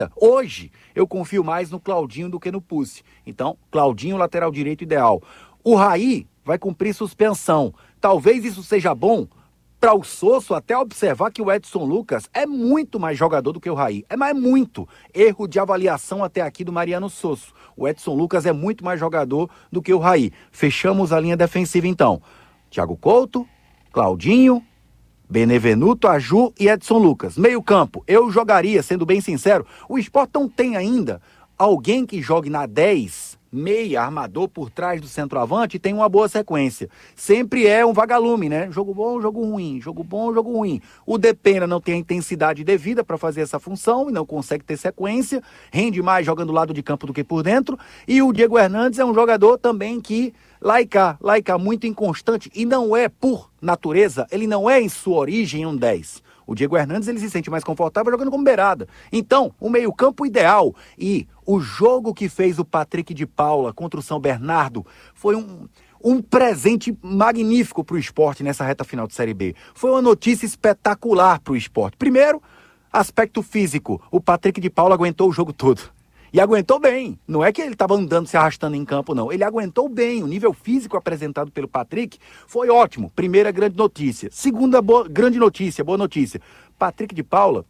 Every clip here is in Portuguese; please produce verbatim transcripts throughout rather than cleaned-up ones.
Hoje, eu confio mais no Claudinho do que no Pucci. Então, Claudinho, lateral direito ideal. O Raí vai cumprir suspensão. Talvez isso seja bom para o Sosso até observar que o Edson Lucas é muito mais jogador do que o Raí. É, mas é muito. Erro de avaliação até aqui do Mariano Sosso. O Edson Lucas é muito mais jogador do que o Raí. Fechamos a linha defensiva então. Thiago Couto, Claudinho, Benevenuto, Aju e Edson Lucas. Meio campo, eu jogaria, sendo bem sincero, o Sport não tem ainda alguém que jogue na dez, meia, armador por trás do centroavante e tem uma boa sequência. Sempre é um vagalume, né? Jogo bom, jogo ruim, jogo bom, jogo ruim. O Depena não tem a intensidade devida para fazer essa função e não consegue ter sequência, rende mais jogando do lado de campo do que por dentro. E o Diego Hernandes é um jogador também que lá e cá, lá e cá, muito inconstante e não é por natureza, ele não é em sua origem um dez. O Diego Hernandes, ele se sente mais confortável jogando como beirada. Então, o meio-campo ideal e o jogo que fez o Patrick de Paula contra o São Bernardo foi um, um presente magnífico para o Sport nessa reta final de Série B. Foi uma notícia espetacular para o Sport. Primeiro, aspecto físico. O Patrick de Paula aguentou o jogo todo. E aguentou bem. Não é que ele estava andando, se arrastando em campo, não. Ele aguentou bem. O nível físico apresentado pelo Patrick foi ótimo. Primeira grande notícia. Segunda boa, grande notícia, boa notícia. Patrick de Paula,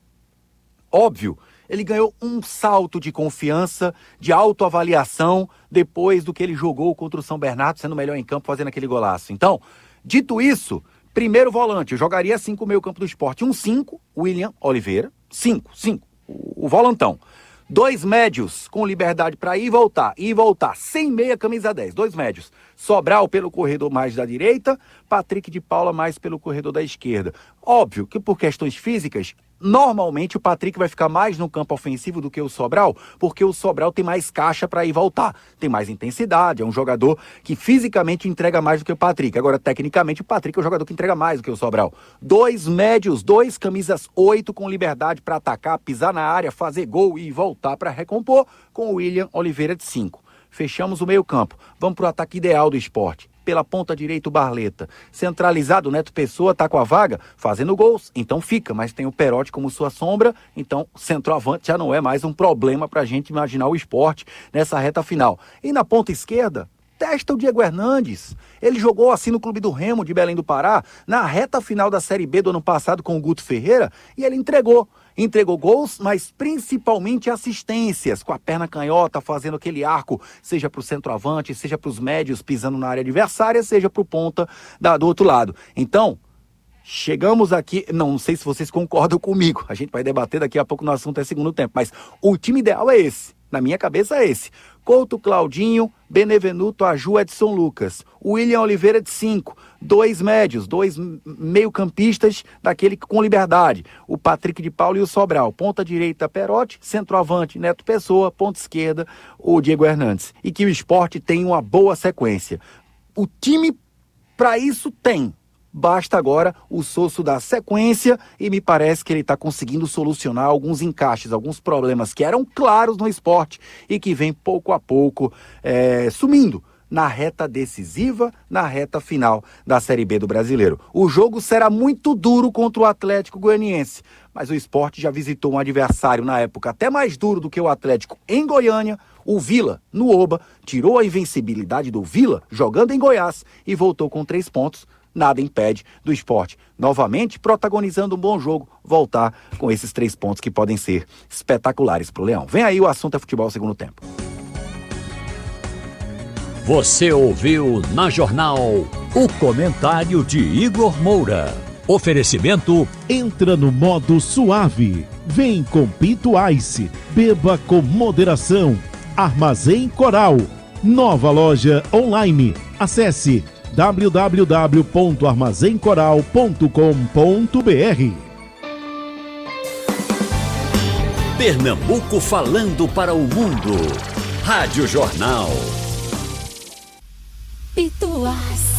óbvio, ele ganhou um salto de confiança, de autoavaliação, depois do que ele jogou contra o São Bernardo, sendo melhor em campo, fazendo aquele golaço. Então, dito isso, primeiro volante, eu jogaria assim com o meio campo do Sport. Um cinco, William Oliveira. cinco, cinco, o, o volantão. Dois médios com liberdade para ir e voltar, ir e voltar, sem meia, camisa dez, dois médios. Sobral pelo corredor mais da direita, Patrick de Paula mais pelo corredor da esquerda. Óbvio que por questões físicas, normalmente o Patrick vai ficar mais no campo ofensivo do que o Sobral, porque o Sobral tem mais caixa para ir e voltar, tem mais intensidade, é um jogador que fisicamente entrega mais do que o Patrick. Agora, tecnicamente, o Patrick é um jogador que entrega mais do que o Sobral. Dois médios, dois camisas oito com liberdade para atacar, pisar na área, fazer gol e voltar para recompor, com o William Oliveira de cinco. Fechamos o meio campo. Vamos para o ataque ideal do Sport. Pela ponta direita o Barleta. Centralizado, o Neto Pessoa tá com a vaga, fazendo gols, então fica. Mas tem o Perotti como sua sombra, então centroavante já não é mais um problema pra gente imaginar o Sport nessa reta final. E na ponta esquerda, testa o Diego Hernandes. Ele jogou assim no Clube do Remo de Belém do Pará, na reta final da Série B do ano passado com o Guto Ferreira, e ele entregou. Entregou gols, mas principalmente assistências, com a perna canhota, fazendo aquele arco, seja para o centroavante, seja para os médios, pisando na área adversária, seja para o ponta da, do outro lado. Então, chegamos aqui, não sei se vocês concordam comigo, a gente vai debater daqui a pouco no assunto é segundo tempo, mas o time ideal é esse. Na minha cabeça é esse. Couto, Claudinho, Benevenuto, Aju, Edson Lucas. William Oliveira de cinco. Dois médios, dois meio-campistas daquele com liberdade. O Patrick de Paula e o Sobral. Ponta direita, Perotti. Centroavante, Neto Pessoa. Ponta esquerda, o Diego Hernandes. E que o Sport tem uma boa sequência. O time, para isso, tem. Basta agora o Sosso dar sequência e me parece que ele está conseguindo solucionar alguns encaixes, alguns problemas que eram claros no Sport e que vem pouco a pouco é, sumindo na reta decisiva, na reta final da Série B do Brasileiro. O jogo será muito duro contra o Atlético Goianiense, mas o Sport já visitou um adversário na época até mais duro do que o Atlético em Goiânia, o Vila, no Oba, tirou a invencibilidade do Vila jogando em Goiás e voltou com três pontos. Nada impede do Sport, novamente protagonizando um bom jogo, voltar com esses três pontos que podem ser espetaculares para o Leão. Vem aí o assunto é futebol segundo tempo. Você ouviu na Jornal o comentário de Igor Moura. Oferecimento Entra no modo suave. Vem com Pinto Ice. Beba com moderação. Armazém Coral. Nova loja online. Acesse w w w ponto armazém coral ponto com ponto b r. Pernambuco falando para o mundo. Rádio Jornal. Pituás.